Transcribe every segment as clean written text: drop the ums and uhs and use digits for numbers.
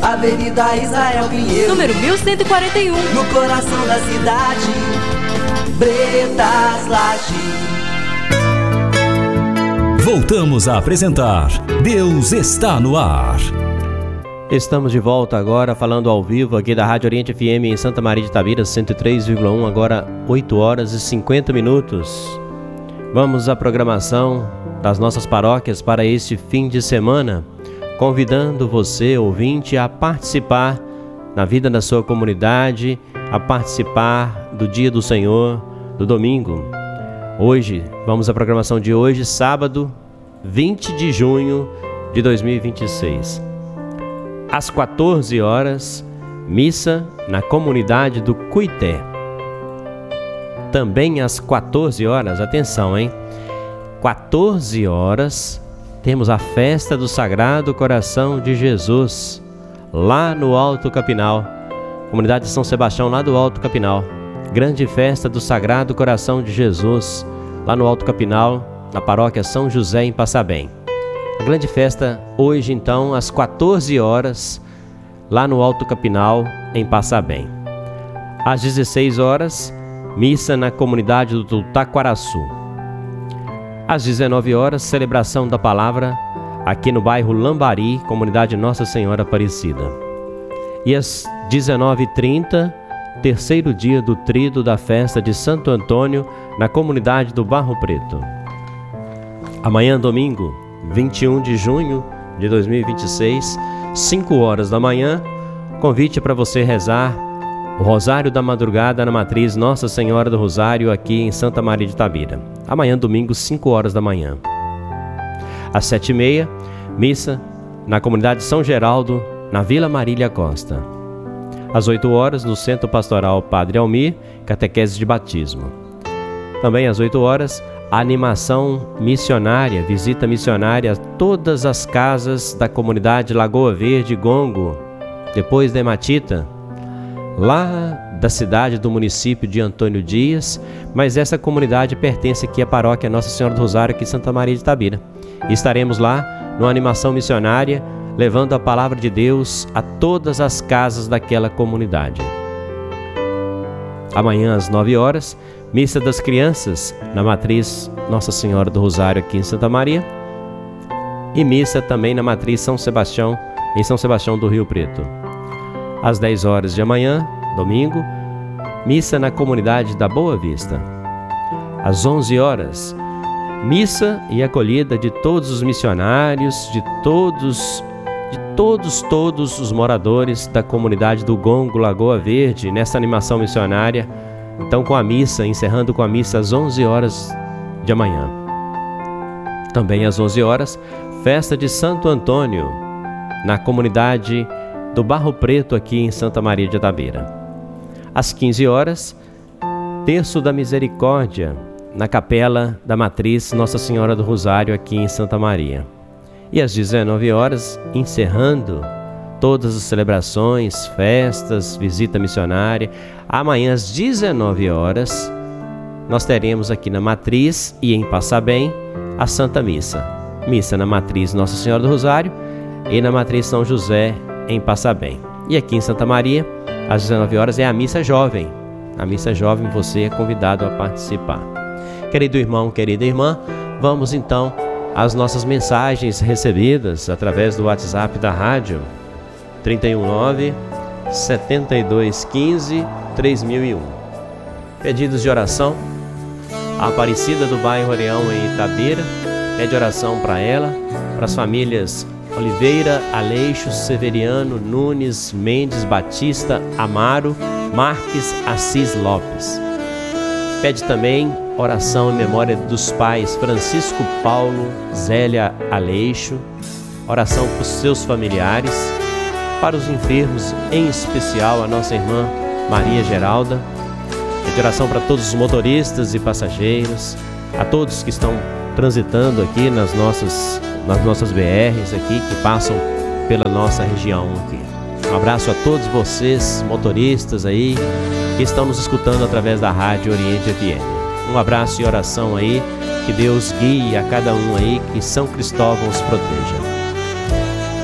Avenida Israel Pinheiro, número 1141, no coração da cidade, Bretas Lages. Voltamos a apresentar Deus está no ar. Estamos de volta agora, falando ao vivo aqui da Rádio Oriente FM em Santa Maria de Itabira, 103,1, agora 8 horas e 50 minutos. Vamos à programação das nossas paróquias para este fim de semana, convidando você, ouvinte, a participar na vida da sua comunidade, a participar do Dia do Senhor, do domingo. Hoje, vamos à programação de hoje, sábado, 20 de junho de 2026. Às 14 horas, missa na comunidade do Cuité. Também às 14 horas, atenção, hein? 14 horas, temos a festa do Sagrado Coração de Jesus, lá no Alto Capinal. Comunidade de São Sebastião, lá do Alto Capinal. Grande festa do Sagrado Coração de Jesus, lá no Alto Capinal, na paróquia São José, em Passabém. A grande festa hoje, então, às 14 horas, lá no Alto Capinal, em Passabém. Às 16 horas, missa na comunidade do Taquaraçu. Às 19 horas, celebração da palavra aqui no bairro Lambari, comunidade Nossa Senhora Aparecida. E às 19h30, terceiro dia do tríduo da festa de Santo Antônio, na comunidade do Barro Preto. Amanhã, domingo, 21 de junho de 2026, 5 horas da manhã, convite para você rezar o Rosário da Madrugada na Matriz Nossa Senhora do Rosário, aqui em Santa Maria de Itabira. Amanhã, domingo, 5 horas da manhã. Às 7h30, missa na comunidade São Geraldo, na Vila Marília Costa. Às 8 horas, no Centro Pastoral Padre Almir, catequese de batismo. Também às 8 horas, a animação missionária, visita missionária a todas as casas da comunidade Lagoa Verde Gongo, depois da Hematita, lá da cidade do município de Antônio Dias, mas essa comunidade pertence aqui à paróquia Nossa Senhora do Rosário, aqui em Santa Maria de Itabira. E estaremos lá numa animação missionária, levando a palavra de Deus a todas as casas daquela comunidade. Amanhã, às 9 horas, missa das crianças na Matriz Nossa Senhora do Rosário, aqui em Santa Maria. E missa também na Matriz São Sebastião, em São Sebastião do Rio Preto. Às 10 horas de amanhã, domingo, missa na comunidade da Boa Vista. Às 11 horas, missa e acolhida de todos os missionários, de todos os moradores da comunidade do Gongo, Lagoa Verde, nessa animação missionária. Então, com a missa, encerrando com a missa às 11 horas de amanhã. Também às 11 horas, festa de Santo Antônio, na comunidade do Barro Preto, aqui em Santa Maria de Itabira. Às 15 horas, Terço da Misericórdia, na capela da Matriz Nossa Senhora do Rosário, aqui em Santa Maria. E às 19 horas, encerrando todas as celebrações, festas, visita missionária. Amanhã, às 19 horas, nós teremos aqui na Matriz e em Passabém a Santa Missa. Missa na Matriz Nossa Senhora do Rosário e na Matriz São José, em Passabém. E aqui em Santa Maria, às 19 horas, é a Missa Jovem. A Missa Jovem, você é convidado a participar. Querido irmão, querida irmã, vamos então às nossas mensagens recebidas através do WhatsApp da rádio, 319-7215-3001. Pedidos de oração. A Aparecida do bairro Areão, em Itabira, pede oração para ela, para as famílias Oliveira, Aleixo, Severiano, Nunes, Mendes, Batista, Amaro, Marques, Assis Lopes. Pede também oração em memória dos pais Francisco Paulo, Zélia Aleixo, oração para os seus familiares, para os enfermos, em especial a nossa irmã Maria Geralda. Pede oração para todos os motoristas e passageiros, a todos que estão transitando aqui nas nossas BRs aqui, que passam pela nossa região aqui. Um abraço a todos vocês, motoristas aí, que estão nos escutando através da Rádio Oriente FM. Um abraço e oração aí, que Deus guie a cada um aí, que São Cristóvão os proteja.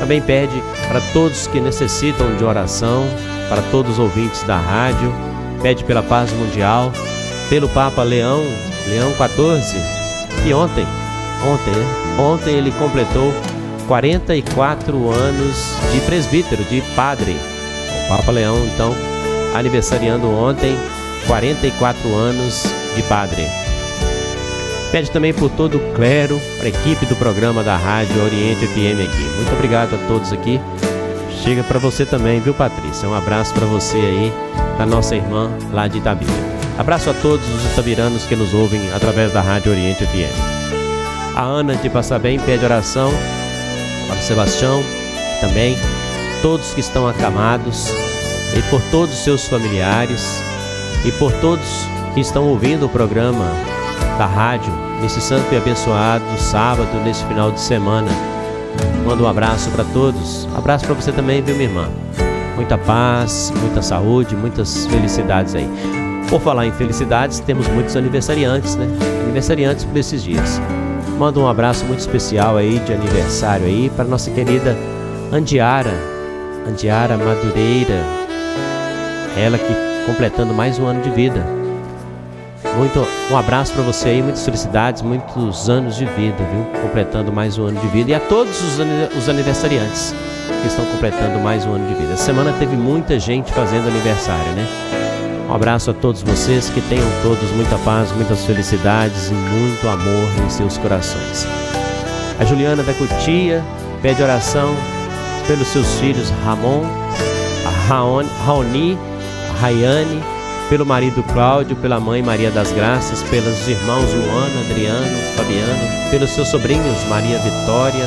Também pede para todos que necessitam de oração, para todos os ouvintes da rádio, pede pela paz mundial, pelo Papa Leão XIV, e ontem ele completou 44 anos de presbítero, de padre. O Papa Leão, então, aniversariando ontem, 44 anos de padre. Pede também por todo o clero, para a equipe do programa da Rádio Oriente FM aqui. Muito obrigado a todos aqui. Chega para você também, viu, Patrícia? Um abraço para você aí, da nossa irmã lá de Itabira. Abraço a todos os itabiranos que nos ouvem através da Rádio Oriente FM. A Ana de Passabém pede oração para o Sebastião, também todos que estão acamados, e por todos os seus familiares, e por todos que estão ouvindo o programa da rádio nesse santo e abençoado sábado, nesse final de semana. Mando um abraço para todos. Abraço para você também, viu, minha irmã? Muita paz, muita saúde, muitas felicidades aí. Por falar em felicidades, temos muitos aniversariantes, né? Aniversariantes por esses dias. Mando um abraço muito especial aí de aniversário aí para nossa querida Andiara Madureira. Ela que completando mais um ano de vida. Um abraço para você aí, muitas felicidades, muitos anos de vida, viu? Completando mais um ano de vida. E a todos os aniversariantes que estão completando mais um ano de vida. Essa semana teve muita gente fazendo aniversário, né? Um abraço a todos vocês, que tenham todos muita paz, muitas felicidades e muito amor em seus corações. A Juliana da Cutia pede oração pelos seus filhos Ramon, Raoni, Rayane, pelo marido Cláudio, pela mãe Maria das Graças, pelos irmãos Luana, Adriano, Fabiano, pelos seus sobrinhos Maria Vitória,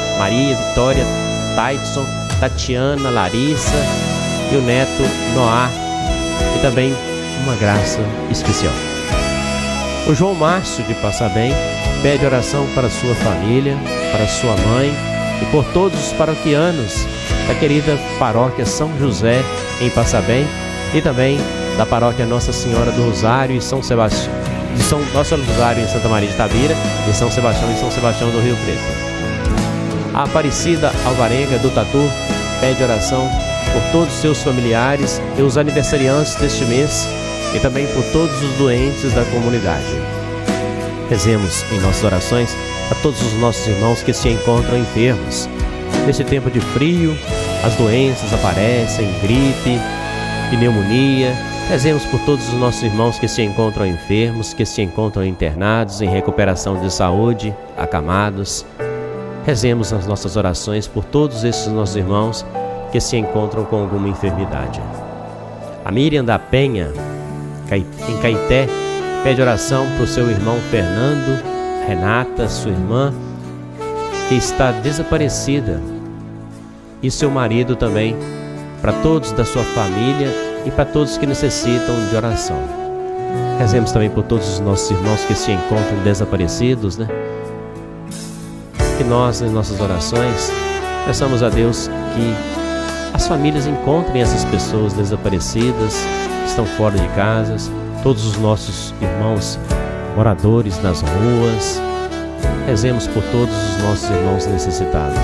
Taidson, Tatiana, Larissa e o neto Noah, e também uma graça especial. O João Márcio de Passabém pede oração para sua família, para sua mãe e por todos os paroquianos da querida paróquia São José em Passabém e também da paróquia Nossa Senhora do Rosário e São Sebastião, de São Nosso Rosário em Santa Maria de Itabira e São Sebastião em São Sebastião do Rio Preto. A Aparecida Alvarenga do Tatu pede oração por todos os seus familiares e os aniversariantes deste mês e também por todos os doentes da comunidade. Rezemos em nossas orações a todos os nossos irmãos que se encontram enfermos. Neste tempo de frio, as doenças aparecem, gripe, pneumonia. Rezemos por todos os nossos irmãos que se encontram enfermos, que se encontram internados, em recuperação de saúde, acamados. Rezemos nas nossas orações por todos esses nossos irmãos que se encontram com alguma enfermidade. A Miriam da Penha, em Caeté, pede oração para o seu irmão Fernando, Renata, sua irmã, que está desaparecida, e seu marido também, para todos da sua família e para todos que necessitam de oração. Rezemos também por todos os nossos irmãos que se encontram desaparecidos, né? Que nós, em nossas orações, peçamos a Deus que as famílias encontrem essas pessoas desaparecidas, que estão fora de casas, todos os nossos irmãos moradores nas ruas. Rezemos por todos os nossos irmãos necessitados.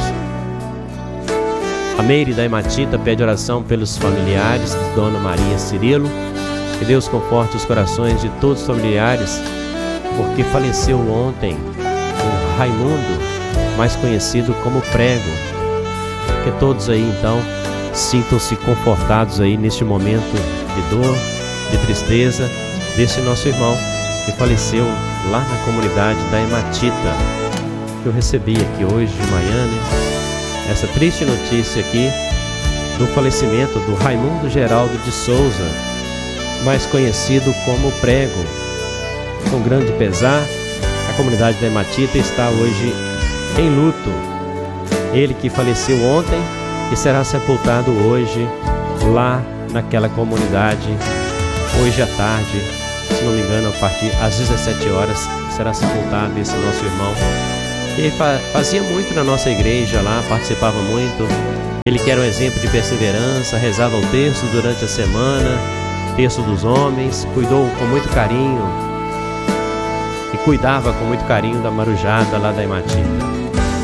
A Meire da Hematita pede oração pelos familiares de Dona Maria Cirilo. Que Deus conforte os corações de todos os familiares, porque faleceu ontem o Raimundo, mais conhecido como Prego. Que todos aí então sintam-se confortados aí neste momento de dor, de tristeza desse nosso irmão que faleceu lá na comunidade da Hematita. Eu recebi aqui hoje de manhã, né, essa triste notícia aqui do falecimento do Raimundo Geraldo de Souza, mais conhecido como Prego. Com grande pesar, a comunidade da Hematita está hoje em luto. Ele que faleceu ontem e será sepultado hoje lá naquela comunidade, hoje à tarde, se não me engano, a partir às 17 horas, será sepultado esse nosso irmão. Ele fazia muito na nossa igreja lá, participava muito. Ele que era um exemplo de perseverança, rezava o terço durante a semana, terço dos homens, cuidou com muito carinho e cuidava com muito carinho da marujada lá da Hematita.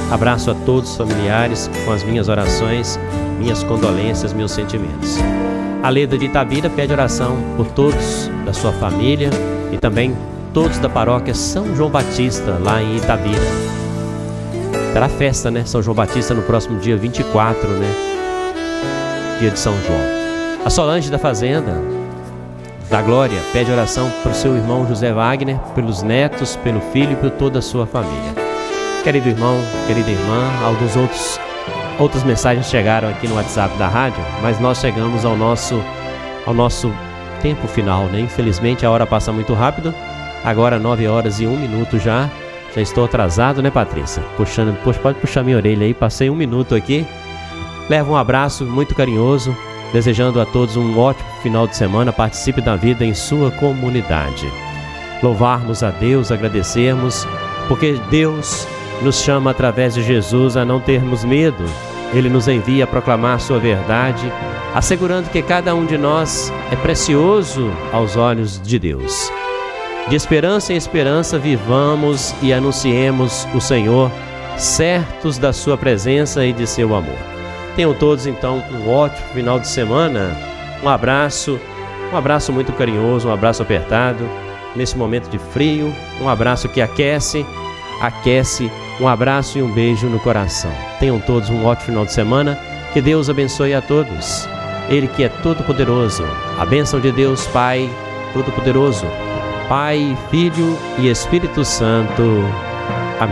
Abraço a todos os familiares com as minhas orações, minhas condolências, meus sentimentos. A Leda de Itabira pede oração por todos da sua família e também todos da paróquia São João Batista, lá em Itabira. Terá festa, né? São João Batista no próximo dia 24, né? Dia de São João. A Solange da Fazenda, da Glória, pede oração para o seu irmão José Wagner, pelos netos, pelo filho e por toda a sua família. Querido irmão, querida irmã, alguns outras mensagens chegaram aqui no WhatsApp da rádio, mas nós chegamos ao nosso tempo final, né? Infelizmente a hora passa muito rápido. Agora 9h01 já estou atrasado, né, Patrícia? Pode puxar minha orelha aí, passei 1 minuto aqui. Leva um abraço muito carinhoso, desejando a todos um ótimo final de semana. Participe da vida em sua comunidade. Louvarmos a Deus, agradecermos, porque Deus nos chama através de Jesus a não termos medo. Ele nos envia a proclamar sua verdade, assegurando que cada um de nós é precioso aos olhos de Deus. De esperança em esperança, vivamos e anunciemos o Senhor, certos da sua presença e de seu amor. Tenham todos, então, um ótimo final de semana. Um abraço muito carinhoso, um abraço apertado, nesse momento de frio, um abraço que aquece, um abraço e um beijo no coração. Tenham todos um ótimo final de semana, que Deus abençoe a todos. Ele que é todo-poderoso, a bênção de Deus Pai Todo-Poderoso, Pai, Filho e Espírito Santo. Amém.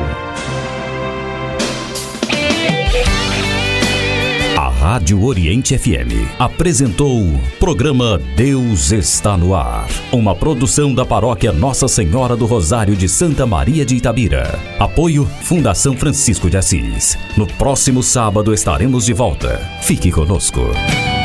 A Rádio Oriente FM apresentou o programa Deus está no ar, uma produção da paróquia Nossa Senhora do Rosário de Santa Maria de Itabira. Apoio Fundação Francisco de Assis. No próximo sábado estaremos de volta. Fique conosco.